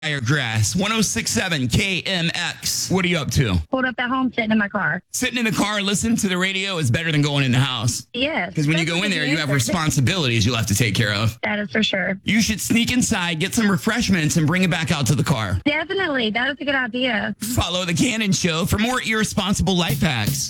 Wiregrass, 1067 KMX. What are you up to? Pulled up at home, sitting in my car. Sitting in the car, listening to the radio is better than going in the house. Yes. Because when you go in there, you have responsibilities you'll have to take care of. That is for sure. You should sneak inside, get some refreshments, and bring it back out to the car. Definitely. That is a good idea. Follow The Cannon Show for more irresponsible life hacks.